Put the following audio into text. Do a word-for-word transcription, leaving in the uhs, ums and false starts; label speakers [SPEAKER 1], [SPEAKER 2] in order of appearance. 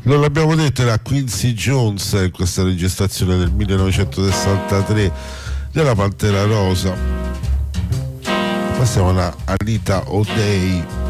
[SPEAKER 1] Non l'abbiamo detto, era Quincy Jones in questa registrazione del millenovecentosessantatré della Pantera Rosa. Passiamo a Anita O'Day.